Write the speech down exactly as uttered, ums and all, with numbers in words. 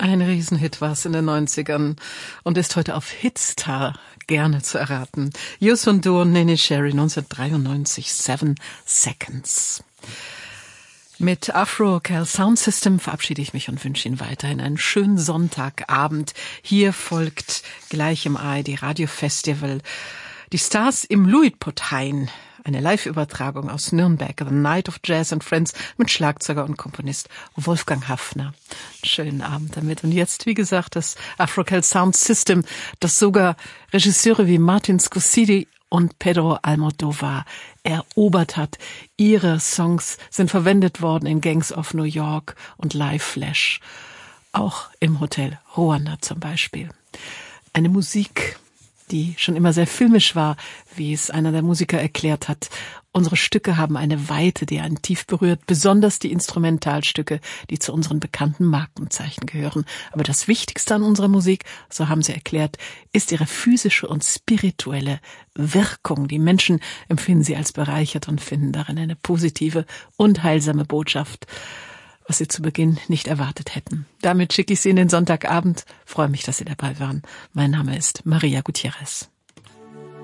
Ein Riesenhit war es in den neunzigern und ist heute auf Hitstar gerne zu erraten. Youssou N'Dour und Neneh Cherry neunzehnhundertdreiundneunzig, Seven Seconds. Mit Afro-Cal Sound System verabschiede ich mich und wünsche Ihnen weiterhin einen schönen Sonntagabend. Hier folgt gleich im A R D Radio Festival die Stars im Luitpoldhain. Eine Live-Übertragung aus Nürnberg, The Night of Jazz and Friends mit Schlagzeuger und Komponist Wolfgang Haffner. Schönen Abend damit. Und jetzt, wie gesagt, das Afro-Cal Sound System, das sogar Regisseure wie Martin Scorsese und Pedro Almodovar erobert hat. Ihre Songs sind verwendet worden in Gangs of New York und Live Flash. Auch im Hotel Rwanda zum Beispiel. Eine Musik, die schon immer sehr filmisch war, wie es einer der Musiker erklärt hat. Unsere Stücke haben eine Weite, die einen tief berührt, besonders die Instrumentalstücke, die zu unseren bekannten Markenzeichen gehören. Aber das Wichtigste an unserer Musik, so haben sie erklärt, ist ihre physische und spirituelle Wirkung. Die Menschen empfinden sie als bereichert und finden darin eine positive und heilsame Botschaft, was sie zu Beginn nicht erwartet hätten. Damit schicke ich Sie in den Sonntagabend. Freue mich, dass Sie dabei waren. Mein Name ist Maria Gutierrez.